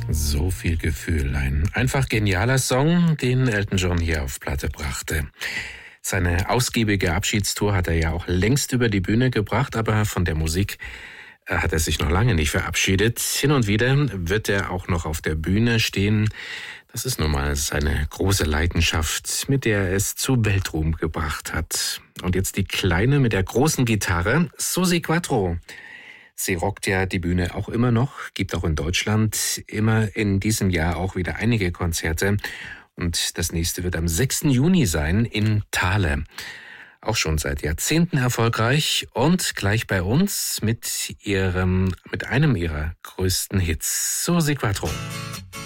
So viel Gefühl. Ein einfach genialer Song, den Elton John hier auf Platte brachte. Seine ausgiebige Abschiedstour hat er ja auch längst über die Bühne gebracht, aber von der Musik hat er sich noch lange nicht verabschiedet. Hin und wieder wird er auch noch auf der Bühne stehen. Das ist nun mal seine große Leidenschaft, mit der er es zu Weltruhm gebracht hat. Und jetzt die Kleine mit der großen Gitarre, Suzi Quatro. Sie rockt ja die Bühne auch immer noch, gibt auch in Deutschland immer in diesem Jahr auch wieder einige Konzerte. Und das nächste wird am 6. Juni sein in Thale. Auch schon seit Jahrzehnten erfolgreich und gleich bei uns mit einem ihrer größten Hits, Suzi Quatro.